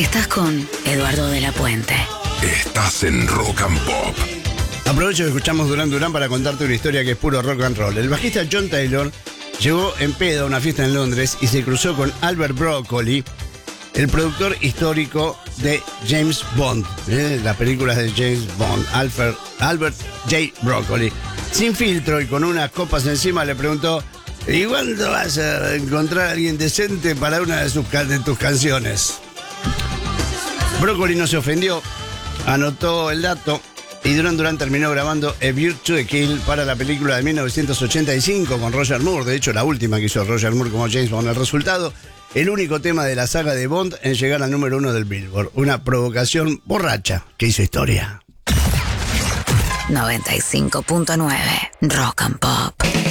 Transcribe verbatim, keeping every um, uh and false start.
Estás con Eduardo de la Puente. Estás en Rock and Pop. Aprovecho que escuchamos Duran Duran para contarte una historia que es puro rock and roll. El bajista John Taylor llegó en pedo a una fiesta en Londres y se cruzó con Albert Broccoli, el productor histórico de James Bond, ¿eh? las películas de James Bond, Albert, Albert J. Broccoli. Sin filtro y con unas copas encima le preguntó: ¿y cuándo vas a encontrar a alguien decente para una de, sus, de tus canciones? Broccoli no se ofendió, anotó el dato y Duran Duran terminó grabando A View to a Kill para la película de mil novecientos ochenta y cinco con Roger Moore, de hecho la última que hizo Roger Moore como James Bond. El resultado, el único tema de la saga de Bond en llegar al número uno del Billboard. Una provocación borracha que hizo historia. noventa y cinco punto nueve Rock and Pop.